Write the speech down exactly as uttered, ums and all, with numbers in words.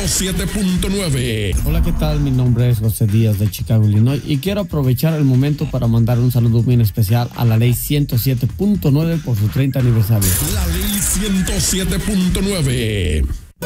siete punto nueve. Hola, ¿qué tal? Mi nombre es José Díaz de Chicago, Illinois, y quiero aprovechar el momento para mandar un saludo muy especial a la ley ciento siete punto nueve por su treinta aniversario. La ley ciento siete punto nueve.